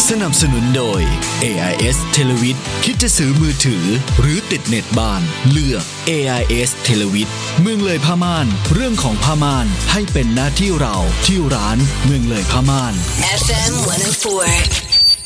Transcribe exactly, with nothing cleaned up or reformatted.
สนับสนุนโดย เอ ไอ เอส Televid คิดจะซื้อมือถือหรือติดเน็ตบ้านเลือก เอ ไอ เอส Televid เมืองเลยผ้าม่านเรื่องของผ้าม่านให้เป็นหน้าที่เราที่ร้านเมืองเลยผ้าม่านเอฟ เอ็ม หนึ่งศูนย์สี่